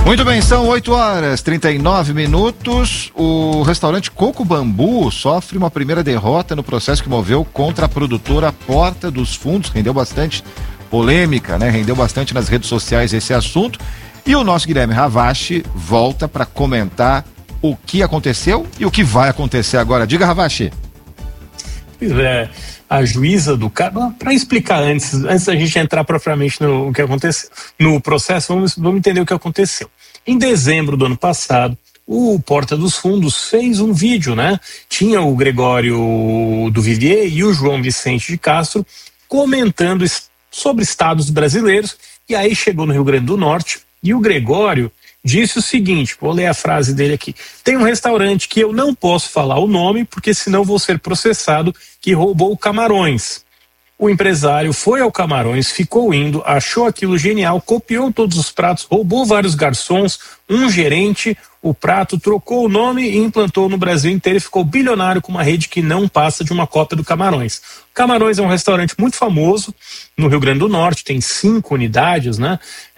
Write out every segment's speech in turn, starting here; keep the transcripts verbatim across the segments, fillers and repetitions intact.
Muito bem, são oito horas e trinta e nove minutos. O restaurante Coco Bambu sofre uma primeira derrota no processo que moveu contra a produtora Porta dos Fundos. Rendeu bastante polêmica, né? Rendeu bastante nas redes sociais esse assunto. E o nosso Guilherme Ravache volta para comentar o que aconteceu e o que vai acontecer agora. Diga, Ravache. Pois é, a juíza do caso, para explicar antes, antes da gente entrar propriamente no que aconteceu, no processo, vamos, vamos entender o que aconteceu. Em dezembro do ano passado, o Porta dos Fundos fez um vídeo, né? Tinha o Gregório do Vivier e o João Vicente de Castro comentando sobre estados brasileiros, e aí chegou no Rio Grande do Norte, e o Gregório disse o seguinte, vou ler a frase dele aqui: tem um restaurante que eu não posso falar o nome, porque senão vou ser processado, que roubou camarões. O empresário foi ao Camarões, ficou indo, achou aquilo genial, copiou todos os pratos, roubou vários garçons, um gerente, o prato, trocou o nome e implantou no Brasil inteiro e ficou bilionário com uma rede que não passa de uma cópia do Camarões. Camarões é um restaurante muito famoso no Rio Grande do Norte, tem cinco unidades, né,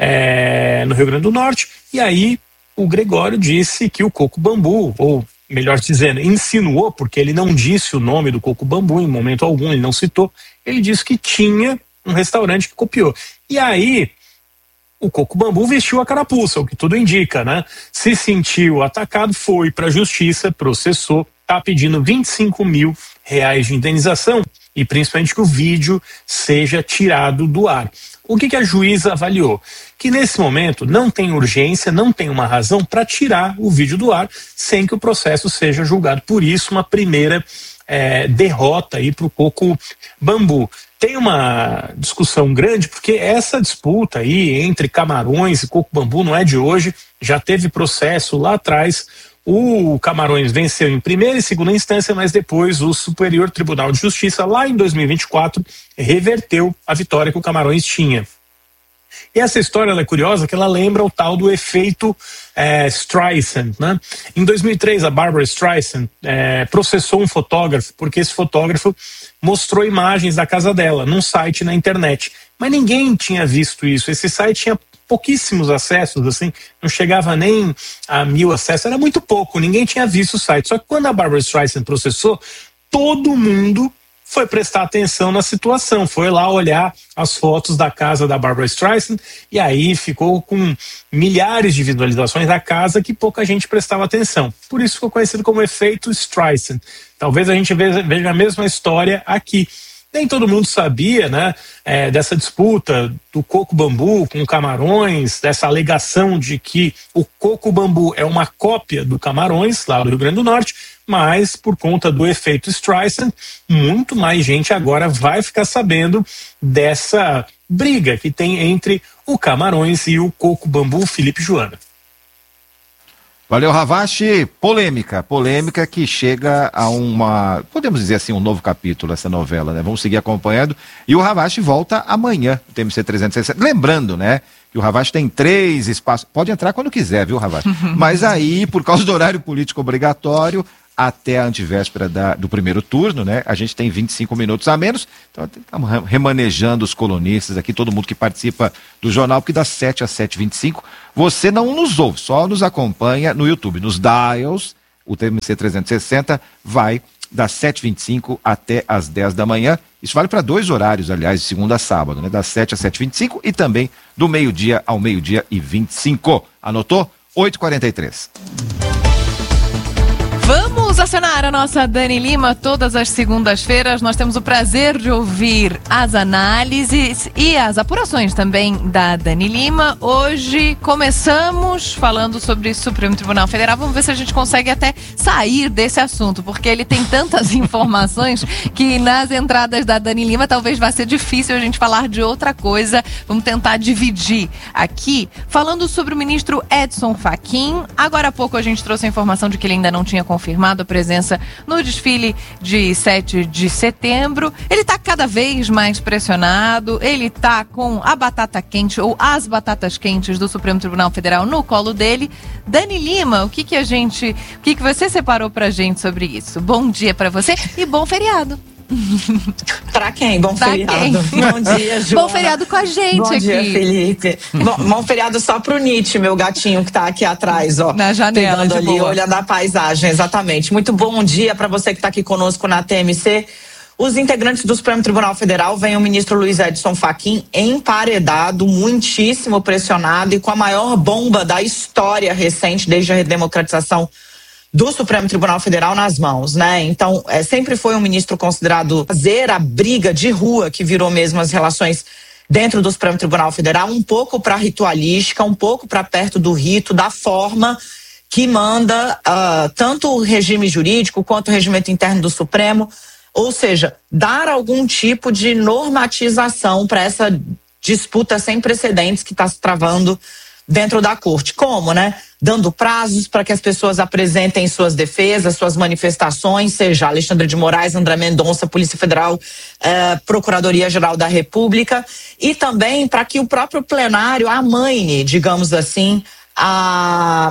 é, no Rio Grande do Norte, e aí o Gregório disse que o Coco Bambu, ou melhor dizendo, insinuou, porque ele não disse o nome do Coco Bambu em momento algum, ele não citou, ele disse que tinha um restaurante que copiou. E aí o Coco Bambu vestiu a carapuça, o que tudo indica, né? Se sentiu atacado, foi para a justiça, processou, está pedindo vinte e cinco mil reais de indenização e principalmente que o vídeo seja tirado do ar. O que, que a juíza avaliou? Que nesse momento não tem urgência, não tem uma razão para tirar o vídeo do ar sem que o processo seja julgado. Por isso, uma primeira é, derrota aí para o Coco Bambu. Tem uma discussão grande, porque essa disputa aí entre Camarões e Coco Bambu não é de hoje, já teve processo lá atrás. O Camarões venceu em primeira e segunda instância, mas depois o Superior Tribunal de Justiça, lá em dois mil e vinte e quatro, reverteu a vitória que o Camarões tinha. E essa história ela é curiosa, que ela lembra o tal do efeito é, Streisand, né? Em dois mil e três, a Barbra Streisand é, processou um fotógrafo, porque esse fotógrafo mostrou imagens da casa dela num site na internet. Mas ninguém tinha visto isso. Esse site tinha pouquíssimos acessos, assim, não chegava nem a mil acessos, era muito pouco, ninguém tinha visto o site. Só que quando a Barbra Streisand processou, todo mundo foi prestar atenção na situação, foi lá olhar as fotos da casa da Barbra Streisand e aí ficou com milhares de visualizações da casa que pouca gente prestava atenção. Por isso ficou conhecido como efeito Streisand. Talvez a gente veja a mesma história aqui. Nem todo mundo sabia, né, é, dessa disputa do Coco Bambu com Camarões, dessa alegação de que o Coco Bambu é uma cópia do Camarões, lá do Rio Grande do Norte, mas por conta do efeito Streisand, muito mais gente agora vai ficar sabendo dessa briga que tem entre o Camarões e o Coco Bambu. Felipe Joana. Valeu, Ravache. Polêmica, polêmica que chega a uma, podemos dizer assim, um novo capítulo essa novela, né? Vamos seguir acompanhando. E o Ravache volta amanhã, o T M C trezentos e sessenta. Lembrando, né, que o Ravache tem três espaços, pode entrar quando quiser, viu, Ravache? Mas aí, por causa do horário político obrigatório, até a antivéspera da, do primeiro turno, né? A gente tem vinte e cinco minutos a menos, então estamos remanejando os colunistas aqui, todo mundo que participa do jornal, porque das sete às sete e vinte e cinco, você não nos ouve, só nos acompanha no YouTube, nos dials, o T M C trezentos e sessenta vai das sete e vinte e cinco até as dez da manhã, isso vale para dois horários, aliás, de segunda a sábado, né? Das sete às sete e vinte e cinco e também do meio-dia ao meio-dia e vinte e cinco. Anotou? oito e quarenta e três. Vamos acionar a nossa Dani Lima todas as segundas-feiras. Nós temos o prazer de ouvir as análises e as apurações também da Dani Lima. Hoje começamos falando sobre o Supremo Tribunal Federal. Vamos ver se a gente consegue até sair desse assunto, porque ele tem tantas informações que nas entradas da Dani Lima talvez vá ser difícil a gente falar de outra coisa. Vamos tentar dividir aqui, falando sobre o ministro Edson Fachin. Agora há pouco a gente trouxe a informação de que ele ainda não tinha confirmado a presença no desfile de sete de setembro. Ele está cada vez mais pressionado, ele está com a batata quente ou as batatas quentes do Supremo Tribunal Federal no colo dele. Dani Lima, o que que a gente, o que que você separou pra gente sobre isso? Bom dia para você e bom feriado. Pra quem? Bom pra feriado. Quem? Bom dia, Joana. Bom feriado com a gente bom aqui. Bom dia, Felipe. bom, bom feriado só pro Nietzsche, meu gatinho que tá aqui atrás, ó. Na janela, pegando ali, boa. olhando a paisagem, exatamente. Muito bom dia pra você que tá aqui conosco na T M C. Os integrantes do Supremo Tribunal Federal vêm o ministro Luiz Edson Fachin emparedado, muitíssimo pressionado e com a maior bomba da história recente, desde a redemocratização do Supremo Tribunal Federal nas mãos, né? Então, é, sempre foi um ministro considerado fazer a briga de rua que virou mesmo as relações dentro do Supremo Tribunal Federal, um pouco para ritualística, um pouco para perto do rito, da forma que manda uh, tanto o regime jurídico quanto o regimento interno do Supremo. Ou seja, dar algum tipo de normatização para essa disputa sem precedentes que está se travando dentro da corte. Como, né? Dando prazos para que as pessoas apresentem suas defesas, suas manifestações, seja Alexandre de Moraes, André Mendonça, Polícia Federal, eh, Procuradoria-Geral da República, e também para que o próprio plenário amaine, digamos assim, a,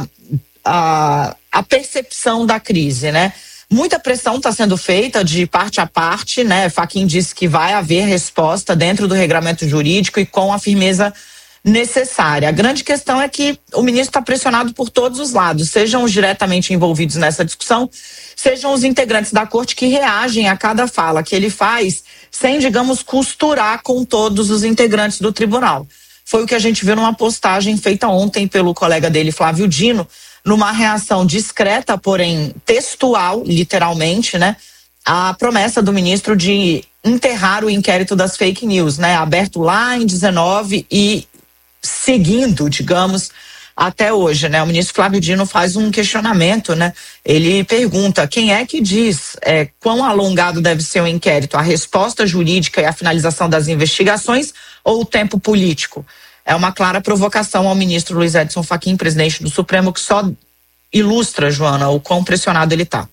a, a percepção da crise, né? Muita pressão está sendo feita de parte a parte, né? Fachin disse que vai haver resposta dentro do regramento jurídico e com a firmeza necessária. A grande questão é que o ministro está pressionado por todos os lados, sejam os diretamente envolvidos nessa discussão, sejam os integrantes da corte que reagem a cada fala que ele faz, sem, digamos, costurar com todos os integrantes do tribunal. Foi o que a gente viu numa postagem feita ontem pelo colega dele, Flávio Dino, numa reação discreta, porém textual, literalmente, né, a promessa do ministro de enterrar o inquérito das fake news, né, aberto lá em dezenove e seguindo, digamos, até hoje, né? O ministro Flávio Dino faz um questionamento, né? Ele pergunta quem é que diz é, quão alongado deve ser o inquérito, a resposta jurídica e a finalização das investigações ou o tempo político? É uma clara provocação ao ministro Luiz Edson Fachin, presidente do Supremo, que só ilustra, Joana, o quão pressionado ele está.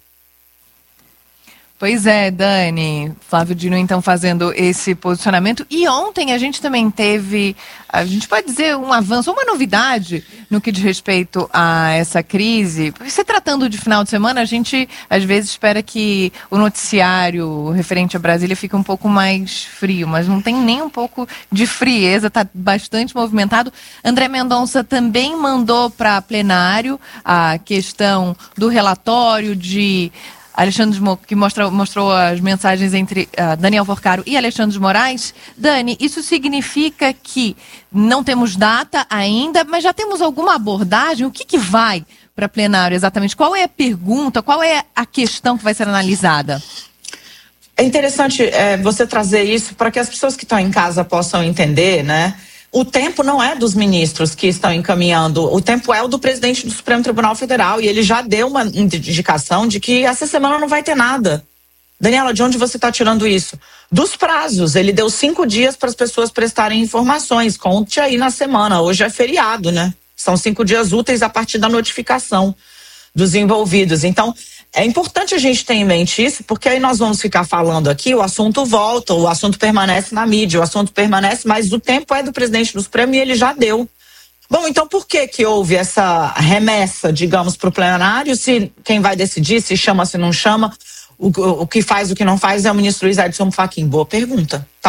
Pois é, Dani. Flávio Dino, então, fazendo esse posicionamento. E ontem a gente também teve, a gente pode dizer, um avanço, uma novidade no que diz respeito a essa crise. Se tratando de final de semana, a gente, às vezes, espera que o noticiário referente a Brasília fique um pouco mais frio, mas não tem nem um pouco de frieza, está bastante movimentado. André Mendonça também mandou para plenário a questão do relatório de Alexandre de Mo... que mostra, mostrou as mensagens entre uh, Daniel Porcaro e Alexandre de Moraes. Dani, isso significa que não temos data ainda, mas já temos alguma abordagem? O que, que vai para plenário exatamente? Qual é a pergunta, qual é a questão que vai ser analisada? É interessante é, você trazer isso para que as pessoas que estão em casa possam entender, né? O tempo não é dos ministros que estão encaminhando, o tempo é o do presidente do Supremo Tribunal Federal, e ele já deu uma indicação de que essa semana não vai ter nada. Daniela, de onde você está tirando isso? Dos prazos, ele deu cinco dias para as pessoas prestarem informações, conte aí na semana, hoje é feriado, né? São cinco dias úteis a partir da notificação dos envolvidos. Então, é importante a gente ter em mente isso, porque aí nós vamos ficar falando aqui, o assunto volta, o assunto permanece na mídia, o assunto permanece, mas o tempo é do presidente do Supremo e ele já deu. Bom, então por que que houve essa remessa, digamos, para o plenário, se quem vai decidir, se chama, se não chama, o, o que faz, o que não faz é o ministro Luiz Edson Fachin? Boa pergunta.